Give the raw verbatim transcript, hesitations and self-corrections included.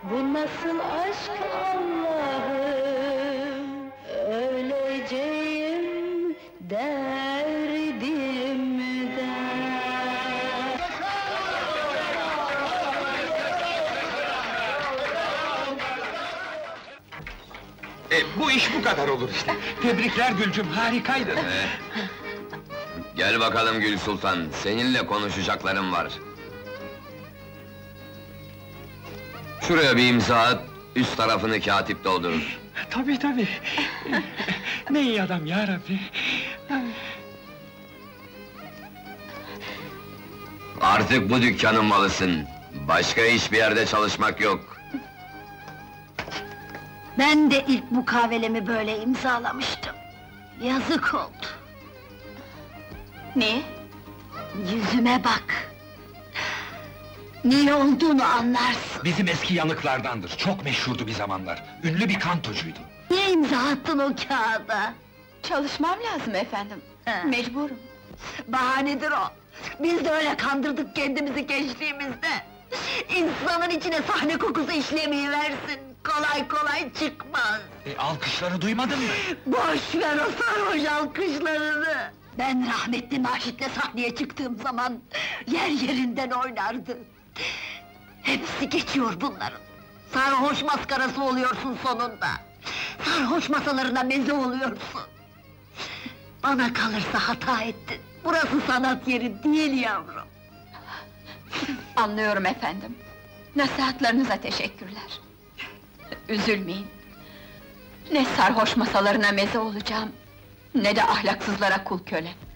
Bu nasıl aşk Allah'ım, öleceğim derdimden. E, bu iş bu kadar olur işte. Tebrikler Gülcüm, harikaydın. Ee, Gel bakalım Gül Sultan, seninle konuşacaklarım var. Şuraya bir imza at, üst tarafını katip doldurur. Tabii tabii. Ne iyi adam ya Rabbi. Artık bu dükkanın malısın. Başka hiçbir yerde çalışmak yok. Ben de ilk mukavelemi böyle imzalamıştım. Yazık oldu. Niye? Yüzüme bak. Niye olduğunu anlarsın. Bizim eski yanıklardandır, çok meşhurdu bir zamanlar. Ünlü bir kantocuydu. Niye imza attın o kağıda? Çalışmam lazım efendim. He. Mecburum. Bahanedir o. Biz de öyle kandırdık kendimizi gençliğimizde. İnsanın içine sahne kokusu işlemeyi versin. Kolay kolay çıkmaz. E, alkışları duymadın mı? Boş ver o sarhoş alkışlarını! Ben rahmetli Naşit'le sahneye çıktığım zaman yer yerinden oynardı. Hepsi geçiyor bunların. Sarhoş maskarası oluyorsun sonunda. Sarhoş masalarına meze oluyorsun. Bana kalırsa hata ettin. Burası sanat yeri değil yavrum. Anlıyorum efendim. Nasihatlarınıza teşekkürler. Üzülmeyin. Ne sarhoş masalarına meze olacağım, ne de ahlaksızlara kul köle.